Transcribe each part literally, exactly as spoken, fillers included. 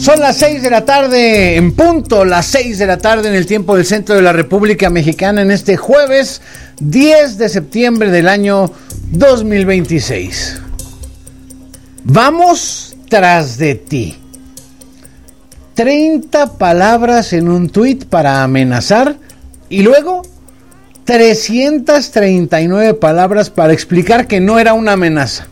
Son las seis de la tarde, en punto, las seis de la tarde en el tiempo del centro de la República Mexicana, en este jueves diez de septiembre del año dos mil veintiséis. Vamos tras de ti. treinta palabras en un tuit para amenazar y luego trescientas treinta y nueve palabras para explicar que no era una amenaza.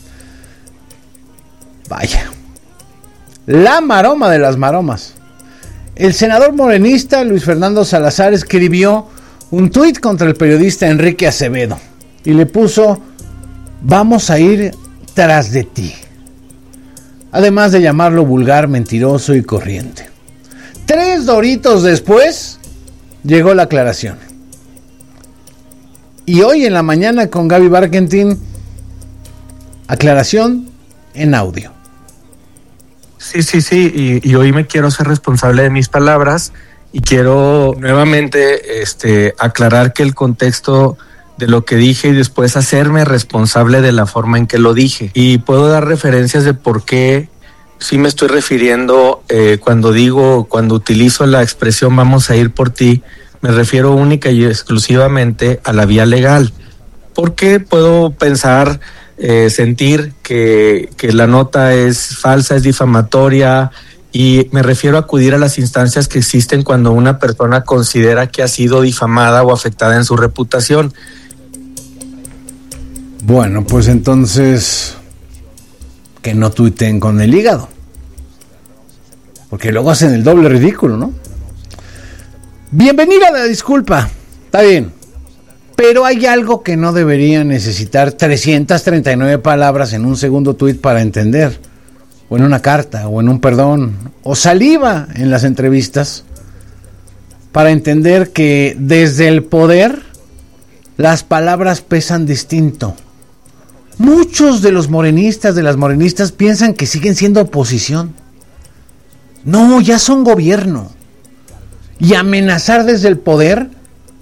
Vaya. La maroma de las maromas. El senador morenista Luis Fernando Salazar escribió un tuit contra el periodista Enrique Acevedo y le puso: vamos a ir tras de ti. Además de llamarlo vulgar, mentiroso y corriente. Tres doritos después llegó la aclaración. Y hoy en la mañana con Gaby Barkentin, aclaración en audio. Sí, sí, sí, y, y hoy me quiero ser responsable de mis palabras y quiero nuevamente este, aclarar que el contexto de lo que dije y después hacerme responsable de la forma en que lo dije. Y puedo dar referencias de por qué sí me estoy refiriendo eh, cuando digo, cuando utilizo la expresión vamos a ir por ti, me refiero única y exclusivamente a la vía legal. Porque puedo pensar... Eh, sentir que, que la nota es falsa, es difamatoria, y me refiero a acudir a las instancias que existen cuando una persona considera que ha sido difamada o afectada en su reputación. Bueno, pues entonces que no tuiteen con el hígado, porque luego hacen el doble ridículo, ¿no? Bienvenida a la disculpa, está bien. Pero hay algo que no debería necesitar trescientas treinta y nueve palabras en un segundo tuit para entender, o en una carta, o en un perdón, o saliva en las entrevistas, para entender que desde el poder las palabras pesan distinto. Muchos de los morenistas, de las morenistas, piensan que siguen siendo oposición. No, ya son gobierno. Y amenazar desde el poder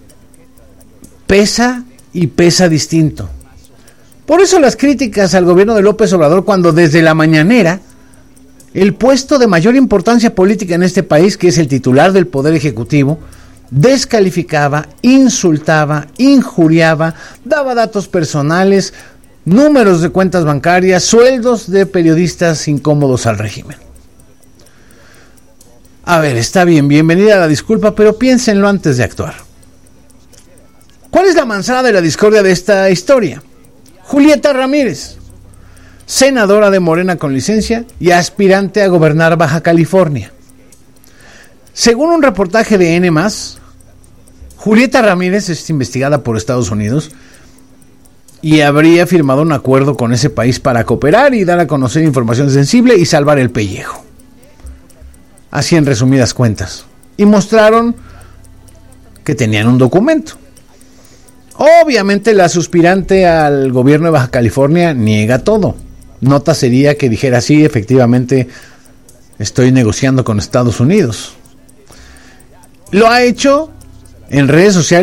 pesa y pesa distinto. Por eso las críticas al gobierno de López Obrador, cuando desde la mañanera el puesto de mayor importancia política en este país, que es el titular del Poder Ejecutivo, descalificaba, insultaba, injuriaba, daba datos personales, números de cuentas bancarias, sueldos de periodistas incómodos al régimen. A ver, está bien, bienvenida a la disculpa, pero piénsenlo antes de actuar. ¿Cuál es la manzana de la discordia de esta historia? Julieta Ramírez, senadora de Morena con licencia y aspirante a gobernar Baja California. Según un reportaje de N más, Julieta Ramírez es investigada por Estados Unidos y habría firmado un acuerdo con ese país para cooperar y dar a conocer información sensible y salvar el pellejo. Así en resumidas cuentas. Y mostraron que tenían un documento. Obviamente la suspirante al gobierno de Baja California niega todo. Nota sería que dijera: sí, efectivamente estoy negociando con Estados Unidos. Lo ha hecho en redes sociales